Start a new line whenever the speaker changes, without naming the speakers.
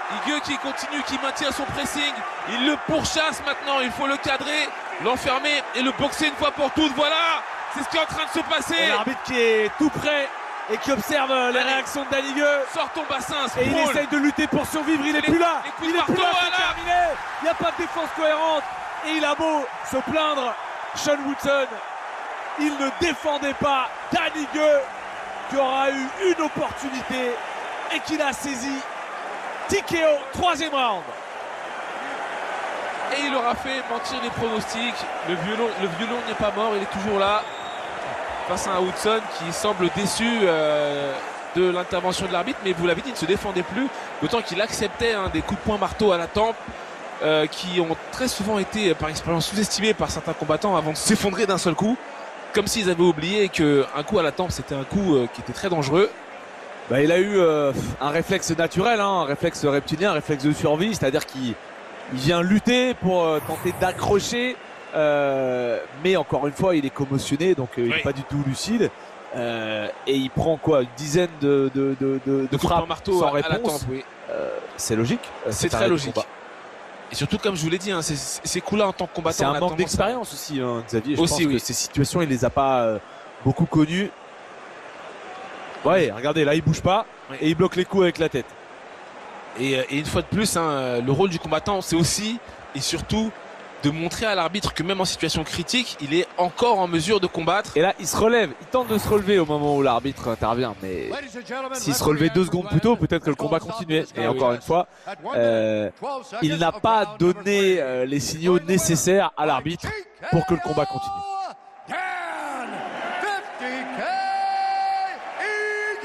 Ige qui continue, qui maintient son pressing. Il le pourchasse maintenant, il faut le cadrer, l'enfermer et le boxer une fois pour toutes. Voilà, c'est ce qui est en train de se passer.
L'arbitre qui est tout près et qui observe les réactions de Danny Ige.
Sors ton bassin,
et il essaye de lutter pour survivre, il n'est plus là. Il est plus là, c'est terminé. Il n'y a pas de défense cohérente. Et il a beau se plaindre, Sean Woodson, il ne défendait pas Danny Ige, qui aura eu une opportunité et qu'il a saisi. TKO, troisième round.
Et il aura fait mentir les pronostics. Le violon n'est pas mort, il est toujours là. Face à un Woodson qui semble déçu de l'intervention de l'arbitre. Mais vous l'avez dit, il ne se défendait plus. D'autant qu'il acceptait des coups de poing marteau à la tempe qui ont très souvent été, par expérience, sous-estimés par certains combattants avant de s'effondrer d'un seul coup. Comme s'ils avaient oublié qu'un coup à la tempe, c'était un coup qui était très dangereux.
Bah, il a eu un réflexe naturel, un réflexe reptilien, un réflexe de survie, c'est-à-dire qu'il vient lutter pour tenter d'accrocher, mais encore une fois il est commotionné, donc il n'est pas du tout lucide, et il prend quoi, une dizaine de frappes
marteau
sans
à la
réponse.
tempe, oui.
C'est logique.
C'est très logique. Et surtout, comme je vous l'ai dit, ces coups-là en tant que combattant,
c'est un manque d'expérience aussi, Xavier. Je pense que ces situations, il les a pas beaucoup connues. Ouais, regardez, là il bouge pas et il bloque les coups avec la tête.
Et une fois de plus, le rôle du combattant, c'est aussi et surtout de montrer à l'arbitre que même en situation critique, il est encore en mesure de combattre.
Et là, il se relève, il tente de se relever au moment où l'arbitre intervient, mais s'il se relevait 2 secondes plus tôt, peut-être que le combat continuait. Et encore une fois, il n'a pas donné les signaux nécessaires à l'arbitre pour que le combat continue.